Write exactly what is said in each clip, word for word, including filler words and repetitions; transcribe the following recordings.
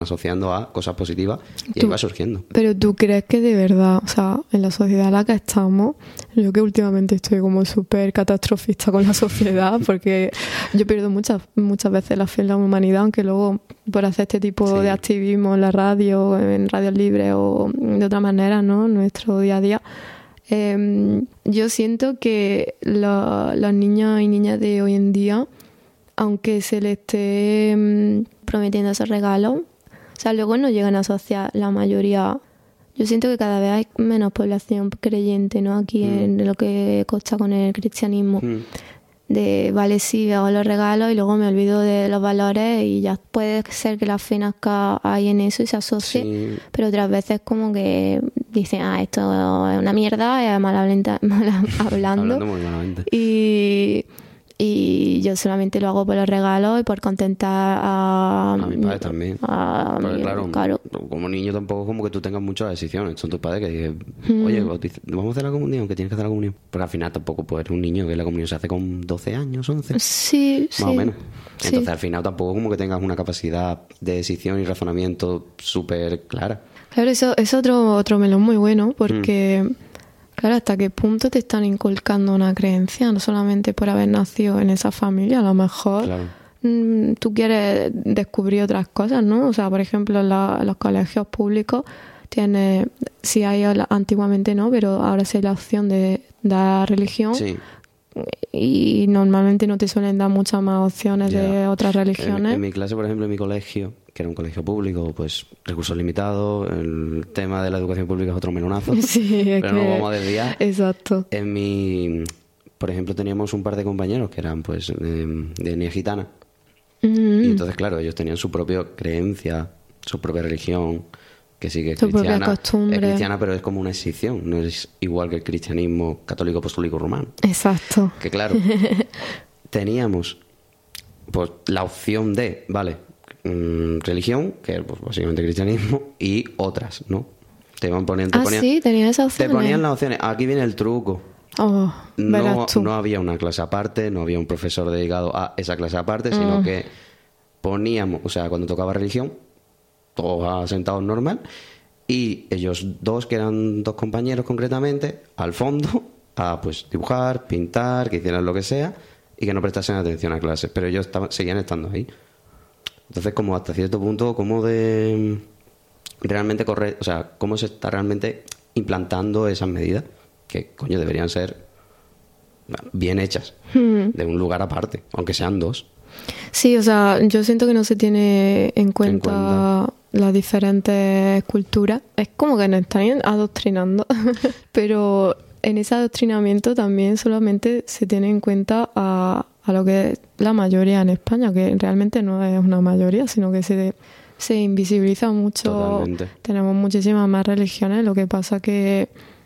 asociando a cosas positivas y Tú- ahí va surgiendo. Pero tú crees que de verdad, o sea, en la sociedad en la que estamos, yo que últimamente estoy como súper catastrofista con la sociedad, porque yo pierdo muchas muchas veces la fe en la humanidad, aunque luego por hacer este tipo Sí. de activismo en la radio, en radios libres o de otra manera, ¿no? En nuestro día a día, eh, yo siento que lo- los niños y niñas de hoy en día, aunque se les esté mm, prometiendo esos regalos, o sea, luego no llegan a asociar la mayoría. Yo siento que cada vez hay menos población creyente, ¿no? Aquí Mm. en lo que consta con el cristianismo. Mm. De, vale, sí, hago los regalos y luego me olvido de los valores y ya puede ser que la fe nazca ahí en eso y se asocie. Sí. Pero otras veces como que dicen, ah, esto es una mierda, es mal hablando. hablando. Hablando muy malamente. Y... Y yo solamente lo hago por los regalos y por contentar a... A mis padres también. A Porque mi- claro, claro. como niño tampoco es como que tú tengas muchas decisiones. Son tus padres que dicen, Mm. oye, bautiza- vamos a hacer la comunión, que tienes que hacer la comunión. Porque al final tampoco pues, eres un niño, que la comunión se hace con doce años, once. Sí, sí. Más o menos. Sí. Entonces al final tampoco como que tengas una capacidad de decisión y razonamiento súper clara. Claro, eso es otro, otro melón muy bueno porque, claro, hasta qué punto te están inculcando una creencia, no solamente por haber nacido en esa familia, a lo mejor Claro. mm, tú quieres descubrir otras cosas, ¿no? O sea, por ejemplo, en, la- en los colegios públicos tienes, sí hay la- antiguamente no, pero ahora sí hay la opción de dar religión Sí. y normalmente no te suelen dar muchas más opciones de Ya. otras En, religiones. en mi clase, por ejemplo, en mi colegio, que era un colegio público, pues recursos limitados, el tema de la educación pública es otro melonazo. Sí, es Pero no que- vamos a desviar. Exacto. En mi, por ejemplo, teníamos un par de compañeros que eran pues de, de etnia gitana. Mm. Y entonces, claro, ellos tenían su propia creencia, su propia religión, que sí que es Su propia cristiana. costumbre. Es cristiana, pero es como una excepción. No es igual que el cristianismo católico apostólico romano. Exacto. Que claro, teníamos pues la opción de, vale, mm, religión, que es pues, básicamente cristianismo, y otras, ¿no? Te van poniendo, te Ah, ponían, sí, tenía esa te opción. ponían las opciones. Aquí viene el truco. Oh, No, verás tú. no había una clase aparte, no había un profesor dedicado a esa clase aparte, Mm. sino que poníamos, o sea, cuando tocaba religión, todos sentados normal, y ellos dos, que eran dos compañeros concretamente, al fondo, a pues dibujar, pintar, que hicieran lo que sea, y que no prestasen atención a clases, pero ellos estaban, seguían estando ahí. Entonces, como hasta cierto punto, como de realmente correr, o sea, cómo se está realmente implantando esas medidas, que coño deberían ser bien hechas, de un lugar aparte, aunque sean dos. Sí, o sea, yo siento que no se tiene en cuenta, cuenta. las diferentes culturas. Es como que nos están adoctrinando, pero en ese adoctrinamiento también solamente se tiene en cuenta a, a lo que es la mayoría en España, que realmente no es una mayoría, sino que se, se invisibiliza mucho. Totalmente. Tenemos muchísimas más religiones, lo que pasa que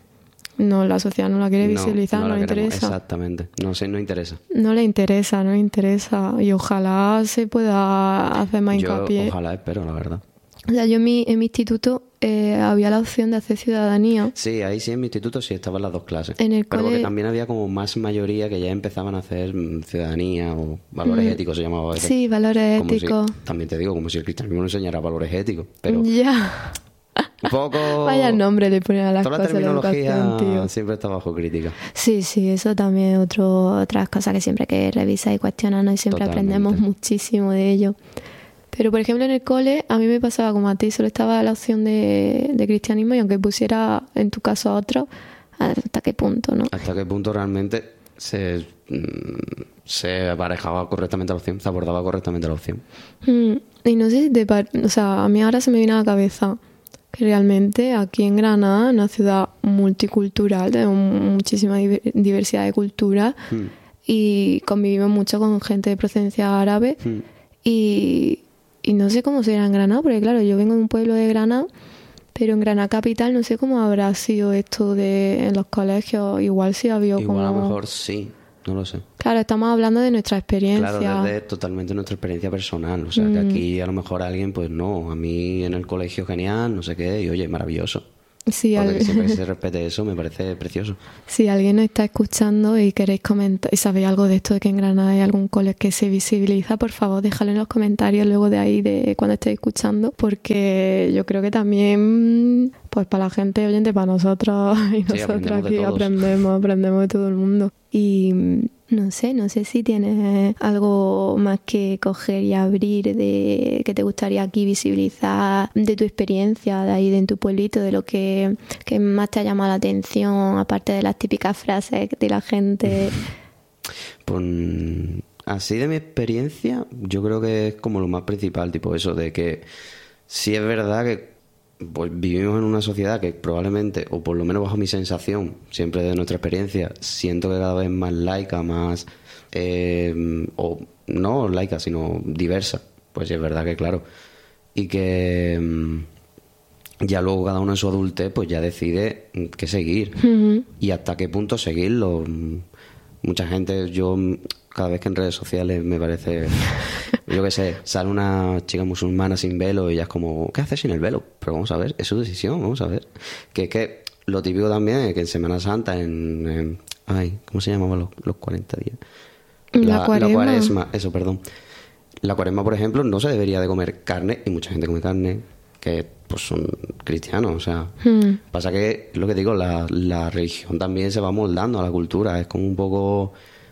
no, la sociedad no la quiere No, visibilizar, no, no la le queremos. interesa. Exactamente. No sé, no interesa. No le interesa, no le interesa. Y ojalá se pueda hacer más Yo hincapié. ojalá espero, la verdad. O sea, yo en mi, en mi instituto eh, había la opción de hacer ciudadanía. Sí, ahí sí en mi instituto sí estaban las dos clases. En el Pero cole- porque también había como más mayoría que ya empezaban a hacer mm, ciudadanía o valores Mm. éticos, se llamaba a veces. Sí, valores Como si- éticos. también te digo, como si el cristianismo no enseñara valores éticos. Pero Ya. un poco... Vaya nombre le ponen a las Toda la cosas de la terminología educación, tío. siempre está bajo crítica. Sí, sí, eso también es otro, otras cosas que siempre hay que revisar y cuestionarnos y siempre Totalmente. aprendemos muchísimo de ello. Pero, por ejemplo, en el cole a mí me pasaba como a ti, solo estaba la opción de, de cristianismo y aunque pusiera en tu caso otro, ¿hasta qué punto, no? Hasta qué punto realmente se, mm, se aparejaba correctamente la opción, se abordaba correctamente la opción. Mm, y no sé si te par- o sea, a mí ahora se me viene a la cabeza que realmente aquí en Granada, una ciudad multicultural, tenemos muchísima diver- diversidad de culturas Mm. y convivimos mucho con gente de procedencia árabe Mm. y, y no sé cómo será en Granada, porque claro, yo vengo de un pueblo de Granada, pero en Granada capital no sé cómo habrá sido esto de en los colegios, igual sí ha habido Igual como... a lo mejor sí, no lo sé. Claro, estamos hablando de nuestra experiencia. Claro, desde totalmente nuestra experiencia personal. O sea, que Mm. aquí a lo mejor alguien, pues no, a mí en el colegio genial, no sé qué, y oye, maravilloso. Si porque al- que siempre se respete eso me parece precioso. Si alguien nos está escuchando y queréis comentar y sabéis algo de esto, de que en Granada hay algún cole que se visibiliza, por favor, déjalo en los comentarios luego de ahí, de cuando estéis escuchando, porque yo creo que también, pues para la gente oyente, para nosotros y nosotros aprendemos de aquí todos. aprendemos, aprendemos de todo el mundo. Y no sé, no sé si tienes algo más que coger y abrir de que te gustaría aquí visibilizar de tu experiencia de ahí de en tu pueblito, de lo que, que más te ha llamado la atención, aparte de las típicas frases de la gente. Pues, así de mi experiencia, yo creo que es como lo más principal, tipo eso de que sí es verdad que pues vivimos en una sociedad que probablemente, o por lo menos bajo mi sensación, siempre de nuestra experiencia, siento que cada vez más laica, más eh, o no laica, sino diversa. Pues sí, es verdad que claro. Y que mm, ya luego cada uno en su adultez pues ya decide mm, qué seguir Ujú. y hasta qué punto seguirlo. Mm, Mucha gente, yo mm, cada vez que en redes sociales me parece, yo qué sé, sale una chica musulmana sin velo y ella es como, ¿qué haces sin el velo? Pero vamos a ver, es su decisión, vamos a ver. Que es que lo típico también es que en Semana Santa, en, en- ay, ¿cómo se llamaban los, los cuarenta días? La cuaresma. cuaresma, eso, perdón. La cuaresma, por ejemplo, no se debería de comer carne y mucha gente come carne que pues son cristianos, o sea, Hmm. pasa que lo que digo, la, la religión también se va moldando a la cultura, es como un poco,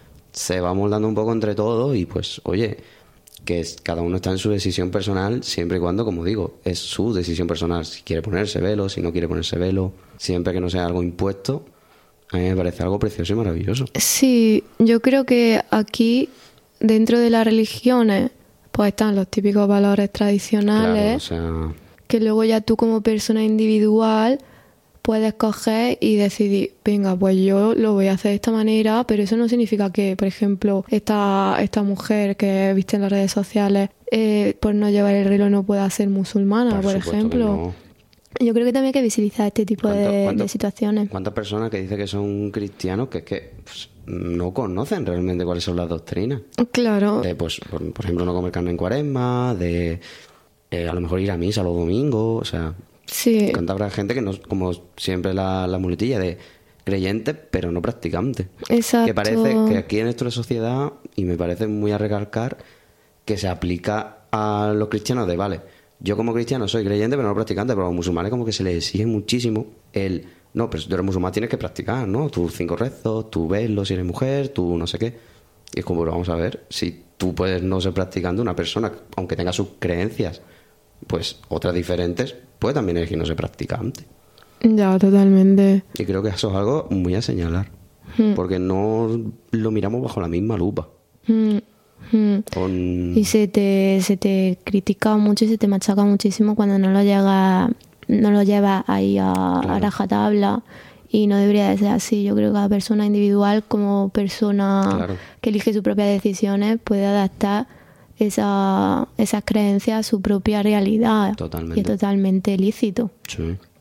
se va moldando un poco entre todos y pues, oye, que es- cada uno está en su decisión personal siempre y cuando, como digo, es su decisión personal, si quiere ponerse velo, si no quiere ponerse velo, siempre que no sea algo impuesto, a mí me parece algo precioso y maravilloso. Sí, yo creo que aquí, dentro de las religiones, pues están los típicos valores Claro, tradicionales, o sea, que luego ya tú como persona individual puedes coger y decidir, venga, pues yo lo voy a hacer de esta manera, pero eso no significa que, por ejemplo, esta, esta mujer que viste en las redes sociales, eh, por no llevar el reloj no pueda ser musulmana, por, supuesto que ejemplo. no. Yo creo que también hay que visibilizar este tipo ¿Cuánto- de, cuánto- de situaciones. ¿Cuántas personas que dicen que son cristianos que es que pues, no conocen realmente cuáles son las doctrinas? Claro, De, pues, por, por ejemplo, no comer carne en cuaresma, de eh, a lo mejor ir a misa los domingos, o sea, sí, cuánta habrá gente que no, como siempre la, la muletilla de creyentes pero no practicantes. exacto. Que parece que aquí en nuestra sociedad, y me parece muy a recalcar, que se aplica a los cristianos de, vale, yo como cristiano soy creyente pero no practicante, pero a los musulmanes como que se les exige muchísimo el, no, pero si tú eres musulmán tienes que practicar, ¿no? Tus cinco rezos, tu velo si eres mujer, tu no sé qué. Y es como, pero vamos a ver, si tú puedes no ser practicante, una persona, aunque tenga sus creencias, pues otras diferentes, puede también elegir no ser practicante. Ya, totalmente. Y creo que eso es algo muy a señalar, Hmm. porque no lo miramos bajo la misma lupa. Mm, mm. Con... Y se te, se te critica mucho y se te machaca muchísimo cuando no lo llega, no lo llevas ahí a, Claro. a rajatabla, y no debería de ser así. Yo creo que cada persona individual, como persona Claro. que elige sus propias decisiones, puede adaptar esa, esas creencias a su propia realidad. Totalmente. Y es totalmente lícito. Sí.